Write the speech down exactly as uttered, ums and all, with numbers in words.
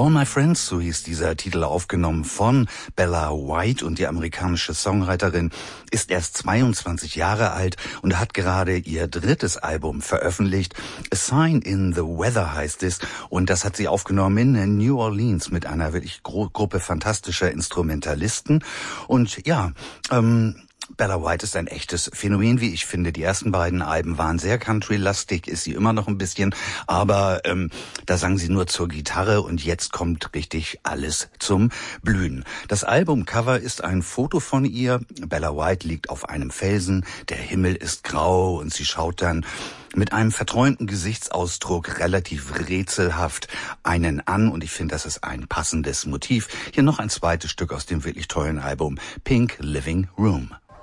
All My Friends, so hieß dieser Titel, aufgenommen von Bella White, und die amerikanische Songwriterin ist erst zweiundzwanzig Jahre alt und hat gerade ihr drittes Album veröffentlicht. A Sign in the Weather heißt es, und das hat sie aufgenommen in New Orleans mit einer wirklich Gru- Gruppe fantastischer Instrumentalisten. Und ja, ähm, Bella White ist ein echtes Phänomen, wie ich finde. Die ersten beiden Alben waren sehr country-lastig, ist sie immer noch ein bisschen, aber ähm, da sang sie nur zur Gitarre, und jetzt kommt richtig alles zum Blühen. Das Albumcover ist ein Foto von ihr. Bella White liegt auf einem Felsen, der Himmel ist grau, und sie schaut dann mit einem verträumten Gesichtsausdruck relativ rätselhaft einen an, und ich finde, das ist ein passendes Motiv. Hier noch ein zweites Stück aus dem wirklich tollen Album Pink Living Room.